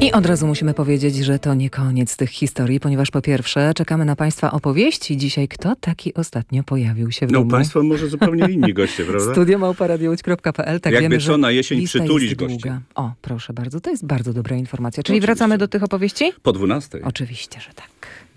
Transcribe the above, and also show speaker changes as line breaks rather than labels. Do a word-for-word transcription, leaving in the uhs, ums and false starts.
I od razu musimy powiedzieć, że to nie koniec tych historii, ponieważ po pierwsze czekamy na Państwa opowieści. Dzisiaj kto taki ostatnio pojawił się w
No
domu?
Państwo może zupełnie inni goście, prawda?
studio małpa radio łódź kropka p l. Tak,
Jakby
wiemy,
co,
że
na jesień
lista
przytulić
jest
gości.
długa. O, proszę bardzo, to jest bardzo dobra informacja. Czyli
Oczywiście.
wracamy do tych opowieści?
Po dwunastej.
Oczywiście, że tak.